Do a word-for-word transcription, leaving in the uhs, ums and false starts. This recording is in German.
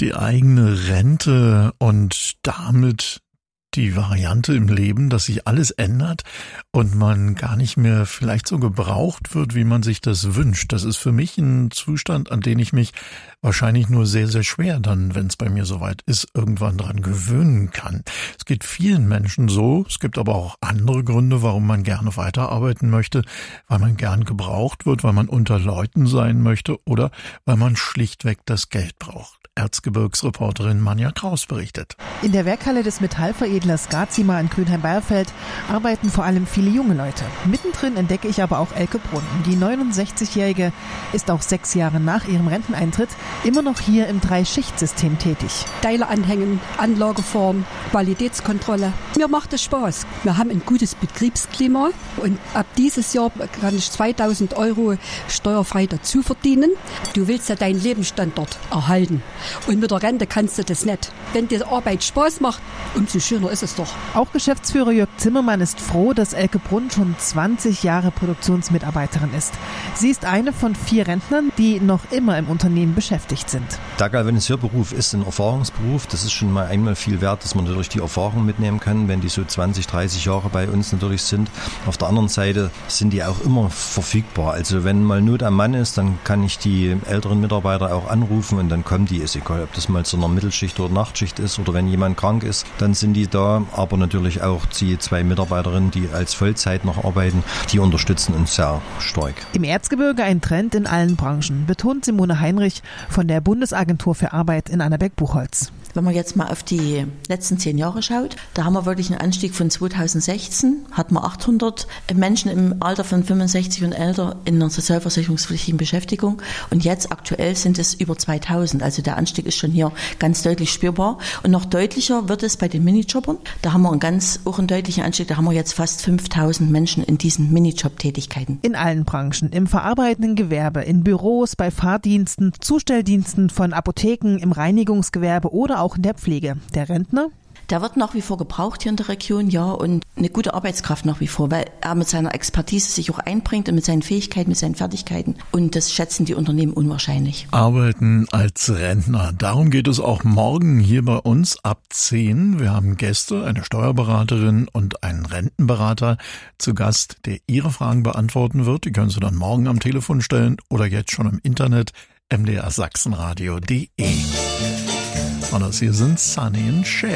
Die eigene Rente und damit die Variante im Leben, dass sich alles ändert und man gar nicht mehr vielleicht so gebraucht wird, wie man sich das wünscht. Das ist für mich ein Zustand, an den ich mich wahrscheinlich nur sehr, sehr schwer dann, wenn es bei mir soweit ist, irgendwann dran gewöhnen kann. Es geht vielen Menschen so. Es gibt aber auch andere Gründe, warum man gerne weiterarbeiten möchte, weil man gern gebraucht wird, weil man unter Leuten sein möchte oder weil man schlichtweg das Geld braucht. Erzgebirgsreporterin Manja Kraus berichtet. In der Werkhalle des Metallveredlers Gazima in Grünheim-Beierfeld arbeiten vor allem viele junge Leute. Mittendrin entdecke ich aber auch Elke Brunn. Die neunundsechzigjährige ist auch sechs Jahre nach ihrem Renteneintritt immer noch hier im Drei-Schicht-System tätig. Teile anhängen, Anlageform, Qualitätskontrolle. Mir macht es Spaß. Wir haben ein gutes Betriebsklima und ab dieses Jahr kann ich zweitausend Euro steuerfrei dazu verdienen. Du willst ja deinen Lebensstandard erhalten. Und mit der Rente kannst du das nicht. Wenn dir Arbeit Spaß macht, umso schöner ist es doch. Auch Geschäftsführer Jörg Zimmermann ist froh, dass Elke Brunn schon zwanzig Jahre Produktionsmitarbeiterin ist. Sie ist eine von vier Rentnern, die noch immer im Unternehmen beschäftigt sind. Der Galvanisierberuf ist ein Erfahrungsberuf. Das ist schon mal einmal viel wert, dass man natürlich die Erfahrung mitnehmen kann, wenn die so zwanzig, dreißig Jahre bei uns natürlich sind. Auf der anderen Seite sind die auch immer verfügbar. Also wenn mal Not am Mann ist, dann kann ich die älteren Mitarbeiter auch anrufen und dann kommen die. Ist egal, ob das mal zu einer Mittelschicht oder Nachtschicht ist oder wenn jemand krank ist, dann sind die da. Aber natürlich auch die zwei Mitarbeiterinnen, die als Vollzeit noch arbeiten, die unterstützen uns sehr stark. Im Erzgebirge ein Trend in allen Branchen, betont Simone Heinrich von der Bundesagentur für Arbeit in Annaberg-Buchholz. Wenn man jetzt mal auf die letzten zehn Jahre schaut, da haben wir wirklich einen Anstieg von zweitausendsechzehn, hatten wir achthundert Menschen im Alter von fünfundsechzig und älter in einer sozialversicherungspflichtigen Beschäftigung und jetzt aktuell sind es über zweitausend. Also der Anstieg ist schon hier ganz deutlich spürbar und noch deutlicher wird es bei den Minijobbern. Da haben wir einen ganz auch einen deutlichen Anstieg, da haben wir jetzt fast fünftausend Menschen in diesen Minijob-Tätigkeiten. In allen Branchen, im verarbeitenden Gewerbe, in Büros, bei Fahrdiensten, Zustelldiensten von Apotheken, im Reinigungsgewerbe oder auch in der Pflege. Der Rentner? Der wird nach wie vor gebraucht hier in der Region, ja, und eine gute Arbeitskraft nach wie vor, weil er mit seiner Expertise sich auch einbringt und mit seinen Fähigkeiten, mit seinen Fertigkeiten. Und das schätzen die Unternehmen unwahrscheinlich. Arbeiten als Rentner. Darum geht es auch morgen hier bei uns ab zehn. Wir haben Gäste, eine Steuerberaterin und einen Rentenberater zu Gast, der Ihre Fragen beantworten wird. Die können Sie dann morgen am Telefon stellen oder jetzt schon im Internet m d r sachsenradio punkt d e. Und das hier sind Sunny und Cher.